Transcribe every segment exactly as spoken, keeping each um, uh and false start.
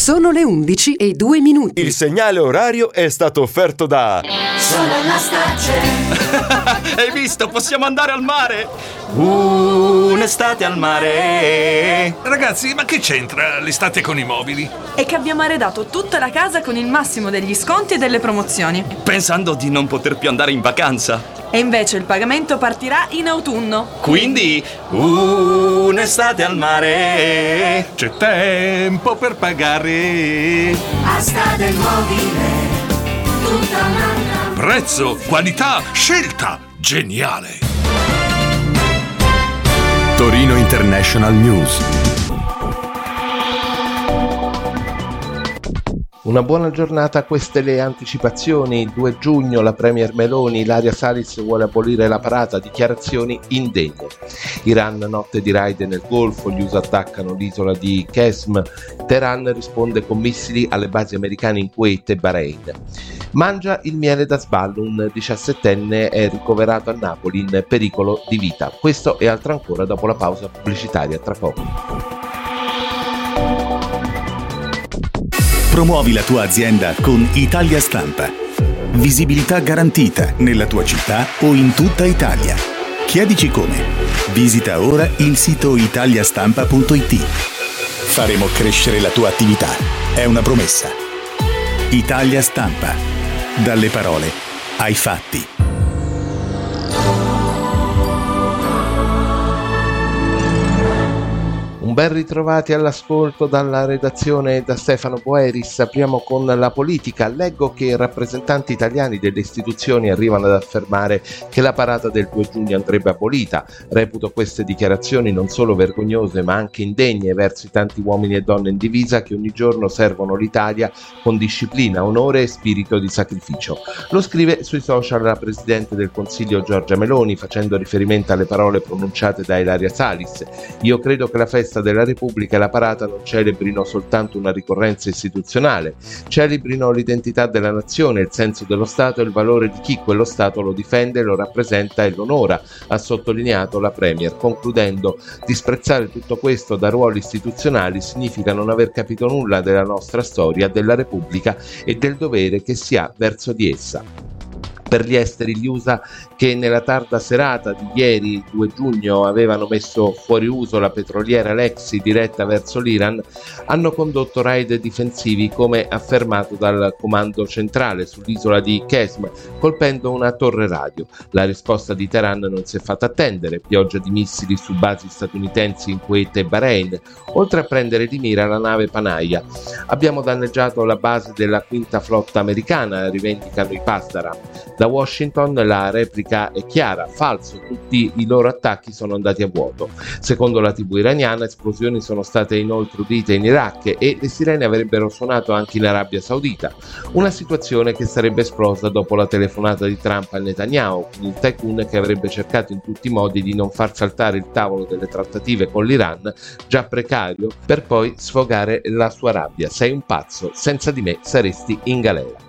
Sono le undici e due minuti. Il segnale orario è stato offerto da Sono la Stace. Hai visto? Possiamo andare al mare. Uh, un'estate al mare. Ragazzi, ma che c'entra l'estate con i mobili? È che abbiamo arredato tutta la casa con il massimo degli sconti e delle promozioni, Pensando di non poter più andare in vacanza. e invece il pagamento partirà in autunno. Quindi, uh, un'estate al mare. C'è tempo per pagare. Asta del mobile, tutta un'altra. Prezzo, qualità, scelta, geniale. Torino International News. Una buona giornata, queste le anticipazioni. Il due giugno la premier Meloni, Ilaria Salis vuole abolire la parata, dichiarazioni indegne. Iran, notte di raid nel Golfo, gli U S A attaccano l'isola di Qesm, Teheran risponde con missili alle basi americane in Kuwait e Bahrain. Mangia il miele da sballo, un diciassettenne è ricoverato a Napoli in pericolo di vita. Questo e altro ancora dopo la pausa pubblicitaria, tra poco. Promuovi la tua azienda con Italia Stampa. Visibilità garantita nella tua città o in tutta Italia. Chiedici come. Visita ora il sito italiastampa punto it. Faremo crescere la tua attività. È una promessa. Italia Stampa. Dalle parole ai fatti. Un ben ritrovati all'ascolto dalla redazione e da Stefano Boeris. Apriamo con la politica. Leggo che i rappresentanti italiani delle istituzioni arrivano ad affermare che la parata del due giugno andrebbe abolita. Reputo queste dichiarazioni non solo vergognose ma anche indegne verso i tanti uomini e donne in divisa che ogni giorno servono l'Italia con disciplina, onore e spirito di sacrificio. Lo scrive sui social la Presidente del Consiglio Giorgia Meloni, facendo riferimento alle parole pronunciate da Ilaria Salis. Io credo che la festa della Repubblica e la parata non celebrino soltanto una ricorrenza istituzionale, celebrino l'identità della nazione, il senso dello Stato e il valore di chi quello Stato lo difende, lo rappresenta e l'onora, ha sottolineato la Premier, concludendo: disprezzare tutto questo da ruoli istituzionali significa non aver capito nulla della nostra storia, della Repubblica e del dovere che si ha verso di essa. Per gli esteri, gli U S A che nella tarda serata di ieri, due giugno, avevano messo fuori uso la petroliera Lexi diretta verso l'Iran, hanno condotto raid difensivi come affermato dal comando centrale sull'isola di Qesm, colpendo una torre radio. La risposta di Teheran non si è fatta attendere, pioggia di missili su basi statunitensi in Kuwait e Bahrain, oltre a prendere di mira la nave Panaia. Abbiamo danneggiato la base della quinta flotta americana, rivendicano i Pasdaran. Da Washington la replica è chiara: falso, tutti i loro attacchi sono andati a vuoto. Secondo la tivù iraniana, esplosioni sono state inoltre udite in Iraq e le sirene avrebbero suonato anche in Arabia Saudita. Una situazione che sarebbe esplosa dopo la telefonata di Trump a Netanyahu, il tycoon che avrebbe cercato in tutti i modi di non far saltare il tavolo delle trattative con l'Iran, già precario, per poi sfogare la sua rabbia. Sei un pazzo, senza di me saresti in galera.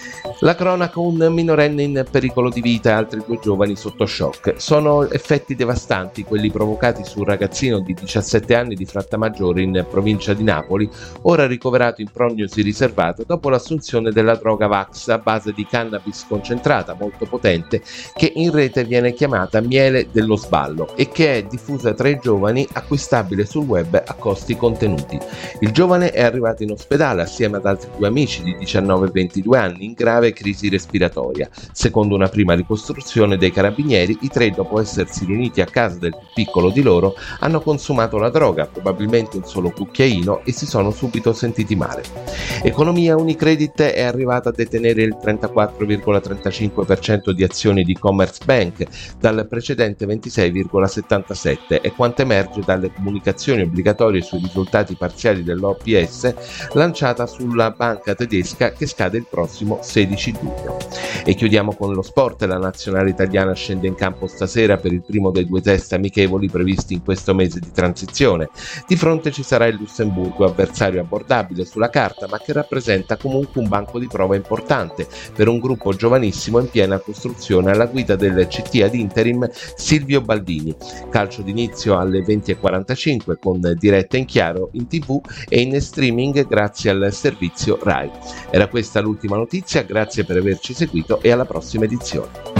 La cronaca: un minorenne in pericolo di vita e altri due giovani sotto shock. Sono effetti devastanti quelli provocati su un ragazzino di diciassette anni di Frattamaggiore in provincia di Napoli, ora ricoverato in prognosi riservata dopo l'assunzione della droga Vax a base di cannabis concentrata molto potente che in rete viene chiamata miele dello sballo e che è diffusa tra i giovani, acquistabile sul web a costi contenuti. Il giovane è arrivato in ospedale assieme ad altri due amici di diciannove e ventidue anni in grave crisi respiratoria. Secondo una prima ricostruzione dei carabinieri, i tre, dopo essersi riuniti a casa del più piccolo di loro, hanno consumato la droga, probabilmente un solo cucchiaino, e si sono subito sentiti male. Economia: Unicredit è arrivata a detenere il trentaquattro virgola trentacinque per cento di azioni di Commerzbank dal precedente ventisei virgola settantasette, e quanto emerge dalle comunicazioni obbligatorie sui risultati parziali dell'O P S lanciata sulla banca tedesca che scade il prossimo sedici sedici giugno. E chiudiamo con lo sport. La nazionale italiana scende in campo stasera per il primo dei due test amichevoli previsti in questo mese di transizione. Di fronte ci sarà il Lussemburgo, avversario abbordabile sulla carta ma che rappresenta comunque un banco di prova importante per un gruppo giovanissimo in piena costruzione alla guida del C T ad interim Silvio Baldini. Calcio d'inizio alle venti e quarantacinque con diretta in chiaro in tv e in streaming grazie al servizio Rai. Era questa l'ultima notizia, grazie per averci seguito e alla prossima edizione.